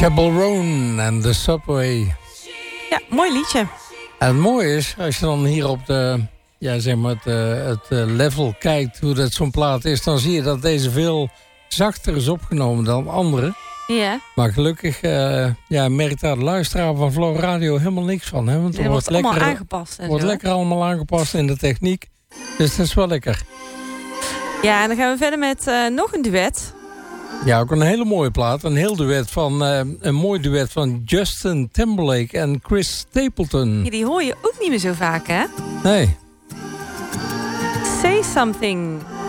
Chapel Roan en The Subway. Ja, mooi liedje. En het mooie is, als je dan hier op de, ja, zeg maar het level kijkt hoe dat zo'n plaat is, dan zie je dat deze veel zachter is opgenomen dan andere. Ja. Maar gelukkig merkt daar de luisteraar van Flow Radio helemaal niks van. Hè? Want het wordt allemaal aangepast. Wordt lekker allemaal aangepast in de techniek. Dus dat is wel lekker. Ja, en dan gaan we verder met nog een duet. Ja, ook een hele mooie plaat. Een mooi duet van Justin Timberlake en Chris Stapleton. Ja, die hoor je ook niet meer zo vaak, hè? Nee. Say Something.